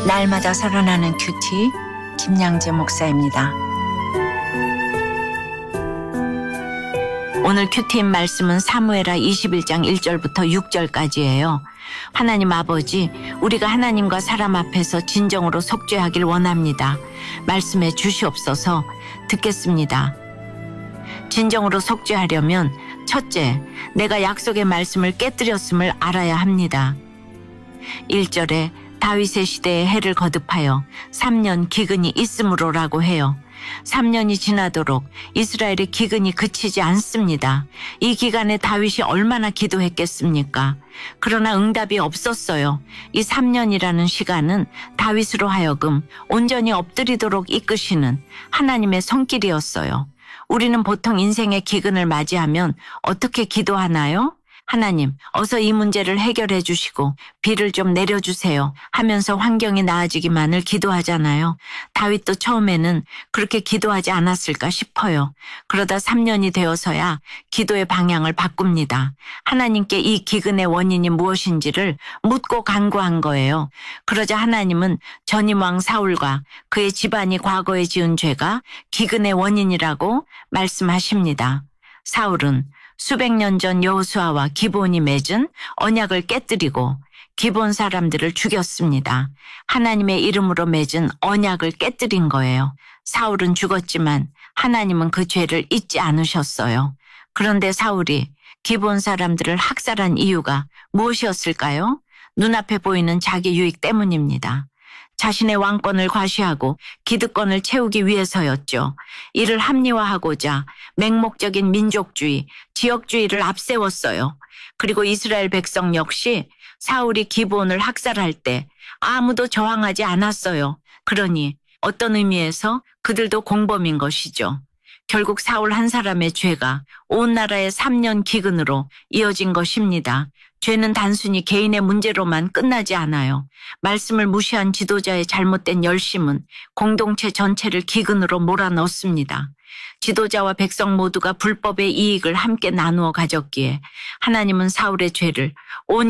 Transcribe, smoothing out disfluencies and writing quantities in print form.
날마다 살아나는 큐티 김양재 목사입니다. 오늘 큐티인 말씀은 사무엘하 21장 1절부터 6절까지예요. 하나님 아버지, 우리가 하나님과 사람 앞에서 진정으로 속죄하길 원합니다. 말씀해 주시옵소서. 듣겠습니다. 진정으로 속죄하려면 첫째, 내가 약속의 말씀을 깨뜨렸음을 알아야 합니다. 1절에 다윗의 시대에 해를 거듭하여 3년 기근이 있음으로라고 해요. 3년이 지나도록 이스라엘의 기근이 그치지 않습니다. 이 기간에 다윗이 얼마나 기도했겠습니까? 그러나 응답이 없었어요. 이 3년이라는 시간은 다윗으로 하여금 온전히 엎드리도록 이끄시는 하나님의 손길이었어요. 우리는 보통 인생의 기근을 맞이하면 어떻게 기도하나요? 하나님, 어서 이 문제를 해결해 주시고 비를 좀 내려주세요 하면서 환경이 나아지기만을 기도하잖아요. 다윗도 처음에는 그렇게 기도하지 않았을까 싶어요. 그러다 3년이 되어서야 기도의 방향을 바꿉니다. 하나님께 이 기근의 원인이 무엇인지를 묻고 간구한 거예요. 그러자 하나님은 전임 왕 사울과 그의 집안이 과거에 지은 죄가 기근의 원인이라고 말씀하십니다. 사울은 수백 년 전 여호수아와 기브온이 맺은 언약을 깨뜨리고 기브온 사람들을 죽였습니다. 하나님의 이름으로 맺은 언약을 깨뜨린 거예요. 사울은 죽었지만 하나님은 그 죄를 잊지 않으셨어요. 그런데 사울이 기브온 사람들을 학살한 이유가 무엇이었을까요? 눈앞에 보이는 자기 유익 때문입니다. 자신의 왕권을 과시하고 기득권을 채우기 위해서였죠. 이를 합리화하고자 맹목적인 민족주의, 지역주의를 앞세웠어요. 그리고 이스라엘 백성 역시 사울이 기브온을 학살할 때 아무도 저항하지 않았어요. 그러니 어떤 의미에서 그들도 공범인 것이죠. 결국 사울 한 사람의 죄가 온 나라의 3년 기근으로 이어진 것입니다. 죄는 단순히 개인의 문제로만 끝나지 않아요. 말씀을 무시한 지도자의 잘못된 열심은 공동체 전체를 기근으로 몰아넣습니다. 지도자와 백성 모두가 불법의 이익을 함께 나누어 가졌기에 하나님은 사울의 죄를 온